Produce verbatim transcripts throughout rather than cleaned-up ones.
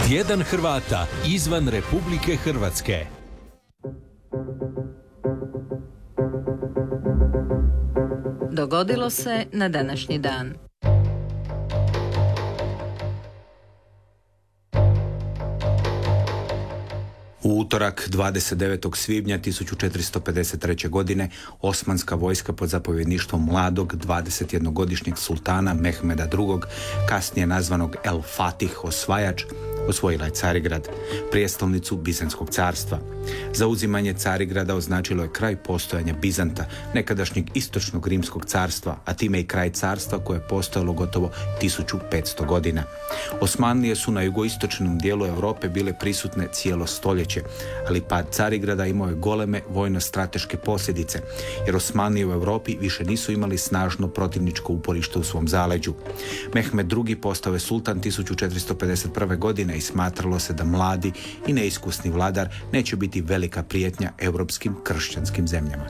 Tjedan Hrvata izvan Republike Hrvatske. Dogodilo se na današnji dan. U utorak dvadeset devetog svibnja tisuću četiristo pedeset treće. godine osmanska vojska pod zapovjedništvom mladog dvadesetjednogodišnjeg sultana Mehmeda drugog, kasnije nazvanog El Fatih, osvajač, osvojila je Carigrad, prijestolnicu Bizantskog carstva. Zauzimanje Carigrada označilo je kraj postojanja Bizanta, nekadašnjeg istočnog rimskog carstva, a time i kraj carstva koje je postojalo gotovo tisuću petsto godina. Osmanlije su na jugoistočnom dijelu Europe bile prisutne cijelo stoljeće, ali pad Carigrada imao je goleme vojno-strateške posljedice, jer Osmanlije u Europi više nisu imali snažno protivničko uporište u svom zaleđu. Mehmed drugi postao je sultan tisuću četiristo pedeset prve. godine i smatralo se da mladi i neiskusni vladar neće biti velika prijetnja europskim kršćanskim zemljama.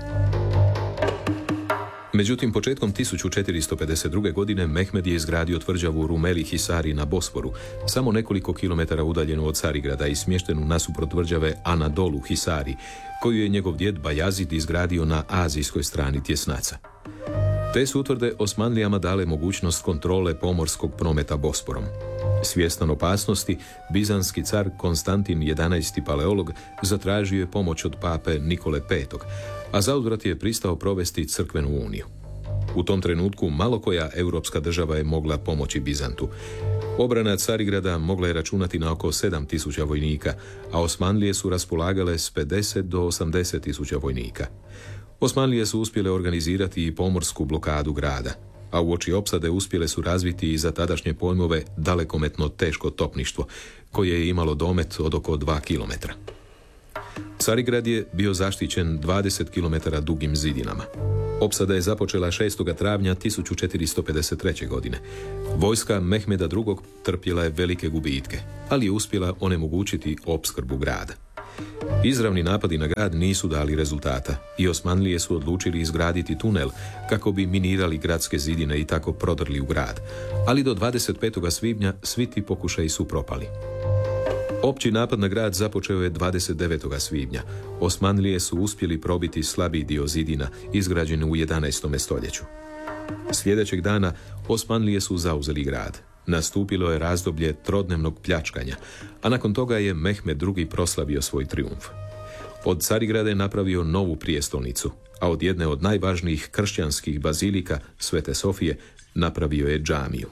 Međutim, početkom tisuću četiristo pedeset druge. godine Mehmed je izgradio tvrđavu Rumeli Hisari na Bosforu, samo nekoliko kilometara udaljenu od Carigrada i smještenu nasuprot tvrđave Anadolu Hisari, koju je njegov djed Bajazid izgradio na azijskoj strani Tjesnaca. Te su utvrde Osmanlijama dale mogućnost kontrole pomorskog prometa Bosporom. Svjestan opasnosti, bizanski car Konstantin jedanaesti. Paleolog zatražio je pomoć od pape Nikole petog. a zauzvrat je pristao provesti crkvenu uniju. U tom trenutku malo koja europska država je mogla pomoći Bizantu. Obrana Carigrada mogla je računati na oko sedam tisuća vojnika, a Osmanlije su raspolagale s pedeset do osamdeset tisuća vojnika. Osmanlije su uspjele organizirati i pomorsku blokadu grada, a uoči opsade uspjele su razviti i za tadašnje pojmove dalekometno teško topništvo, koje je imalo domet od oko dva kilometra. Carigrad je bio zaštićen dvadeset kilometara dugim zidinama. Opsada je započela šestog travnja tisuću četiristo pedeset treće. godine. Vojska Mehmeda drugog. trpjela je velike gubitke, ali je uspjela onemogućiti opskrbu grada. Izravni napadi na grad nisu dali rezultata i Osmanlije su odlučili izgraditi tunel kako bi minirali gradske zidine i tako prodrli u grad, ali do dvadeset petog svibnja svi ti pokušaji su propali. Opći napad na grad započeo je dvadeset devetog svibnja. Osmanlije su uspjeli probiti slabiji dio zidina izgrađen u jedanaestom stoljeću. Sljedećeg dana Osmanlije su zauzeli grad. Nastupilo je razdoblje trodnevnog pljačkanja, a nakon toga je Mehmed drugi. proslavio svoj trijumf. Od Carigrada je napravio novu prijestolnicu, a od jedne od najvažnijih kršćanskih bazilika, Svete Sofije, napravio je džamiju.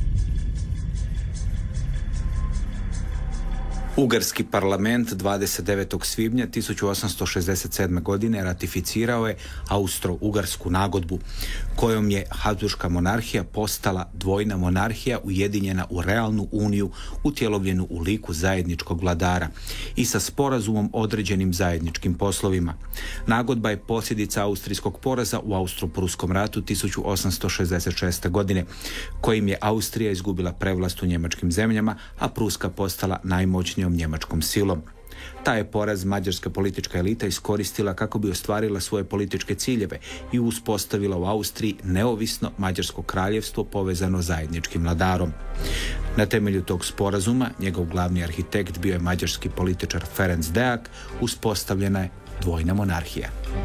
Ugarski parlament dvadeset devetog svibnja tisuću osamsto šezdeset sedme. godine ratificirao je Austro-Ugarsku nagodbu, kojom je Habsburška monarhija postala dvojna monarhija ujedinjena u realnu uniju utjelovljenu u liku zajedničkog vladara i sa sporazumom određenim zajedničkim poslovima. Nagodba je posljedica austrijskog poraza u Austro-Pruskom ratu tisuću osamsto šezdeset šeste. godine, kojim je Austrija izgubila prevlast u njemačkim zemljama, a Pruska postala najmoćnijom njemačkom silom. Ta je poraz mađarska politička elita iskoristila kako bi ostvarila svoje političke ciljeve i uspostavila u Austriji neovisno mađarsko kraljevstvo povezano zajedničkim vladarom. Na temelju tog sporazuma njegov glavni arhitekt bio je mađarski političar Ferenc Deák, uspostavljena je dvojna monarhija.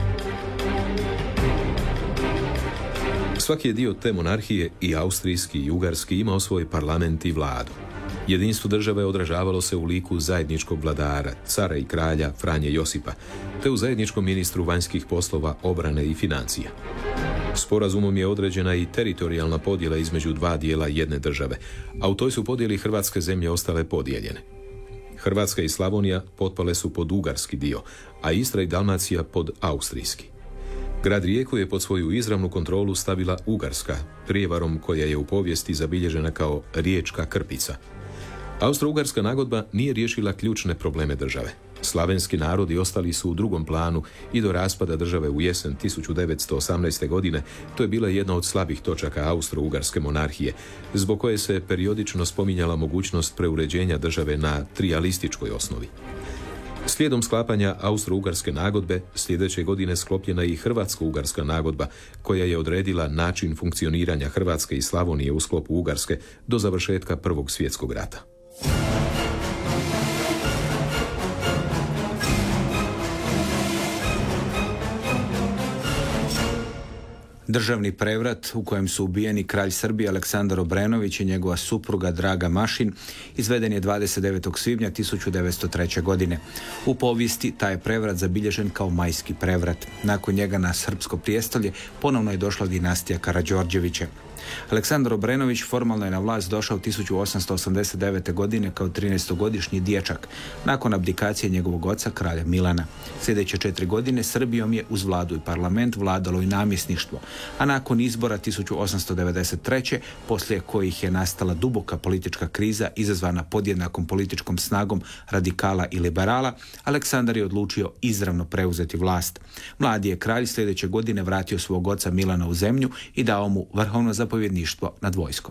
Svaki je dio te monarhije, i austrijski i ugarski, imao svoj parlament i vladu. Jedinstvo države odražavalo se u liku zajedničkog vladara, cara i kralja Franje Josipa, te u zajedničkom ministru vanjskih poslova, obrane i financija. Sporazumom je određena i teritorijalna podjela između dva dijela jedne države, a u toj su podjeli hrvatske zemlje ostale podijeljene. Hrvatska i Slavonija potpale su pod ugarski dio, a Istra i Dalmacija pod austrijski. Grad Rijeku je pod svoju izravnu kontrolu stavila Ugarska, prijevarom koja je u povijesti zabilježena kao Riječka krpica. Austro-Ugarska nagodba nije riješila ključne probleme države. Slavenski narodi ostali su u drugom planu i do raspada države u jesen tisuću devetsto osamnaeste. godine to je bila jedna od slabih točaka Austro-Ugarske monarhije, zbog koje se periodično spominjala mogućnost preuređenja države na trijalističkoj osnovi. Slijedom sklapanja Austro-Ugarske nagodbe, sljedeće godine sklopljena je i Hrvatsko-Ugarska nagodba, koja je odredila način funkcioniranja Hrvatske i Slavonije u sklopu Ugarske do završetka Prvog svjetskog rata. Državni prevrat u kojem su ubijeni kralj Srbije Aleksandar Obrenović i njegova supruga Draga Mašin izveden je dvadeset devetog svibnja tisuću devetsto treće. godine. U povijesti taj je prevrat zabilježen kao majski prevrat. Nakon njega na srpsko prijestolje ponovno je došla dinastija Karađorđevića. Aleksandar Obrenović formalno je na vlast došao tisuću osamsto osamdeset devete. godine kao trinaestogodišnji dječak, nakon abdikacije njegovog oca kralja Milana. Sljedeće četiri godine Srbijom je uz vladu i parlament vladalo i namjesništvo, a nakon izbora tisuću osamsto devedeset treće. poslije kojih je nastala duboka politička kriza izazvana podjednakom političkom snagom radikala i liberala, Aleksandar je odlučio izravno preuzeti vlast. Mladi je kralj sljedeće godine vratio svog oca Milana u zemlju i dao mu vrhovno zapovjedništvo nad vojskom.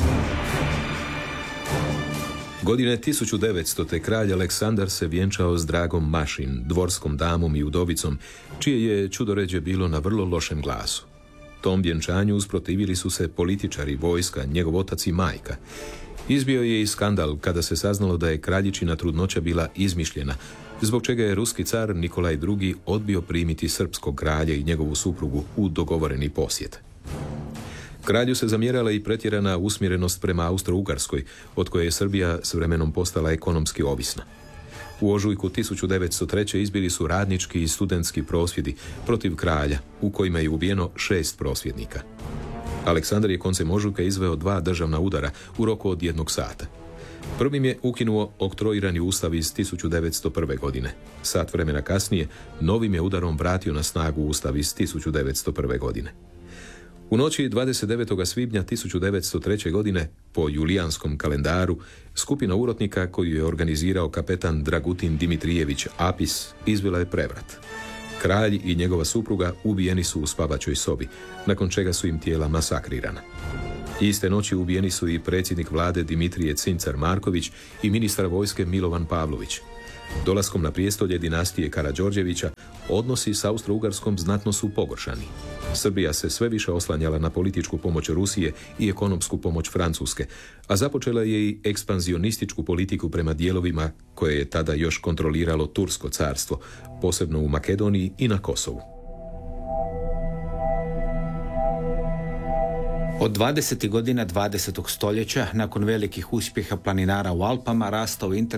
Godine tisuću devetstote. kralj Aleksandar se vjenčao s Dragom Mašin, dvorskom damom i udovicom, čije je čudoređe bilo na vrlo lošem glasu. Tom vjenčanju usprotivili su se političari, vojska, njegov otac i majka. Izbio je i skandal kada se saznalo da je kraljičina trudnoća bila izmišljena, zbog čega je ruski car Nikolaj drugi. odbio primiti srpskog kralja i njegovu suprugu u dogovoreni posjet. Kralju se zamjerala i pretjerana usmjerenost prema Austro-Ugarskoj, od koje je Srbija s vremenom postala ekonomski ovisna. U ožujku tisuću devetsto treće. izbili su radnički i studentski prosvjedi protiv kralja, u kojima je ubijeno šest prosvjednika. Aleksandar je koncem ožujka izveo dva državna udara u roku od jednog sata. Prvim je ukinuo oktroirani ustav iz tisuću devetsto prve. godine. Sat vremena kasnije, novim je udarom vratio na snagu ustav iz tisuću devetsto prve. godine. U noći dvadeset devetog svibnja tisuću devetsto treće. godine, po julijanskom kalendaru, skupina urotnika koju je organizirao kapetan Dragutin Dimitrijević Apis izvela je prevrat. Kralj i njegova supruga ubijeni su u spavačoj sobi, nakon čega su im tijela masakrirana. Iste noći ubijeni su i predsjednik vlade Dimitrije Cincar Marković i ministar vojske Milovan Pavlović. Dolaskom na prijestolje dinastije Karađorđevića odnosi s Austro-Ugarskom znatno su pogoršani. Srbija se sve više oslanjala na političku pomoć Rusije i ekonomsku pomoć Francuske, a započela je i ekspanzionističku politiku prema dijelovima koje je tada još kontroliralo Tursko carstvo, posebno u Makedoniji i na Kosovu. Od dvadesetih godina dvadesetog stoljeća, nakon velikih uspjeha planinara u Alpama, rastao interes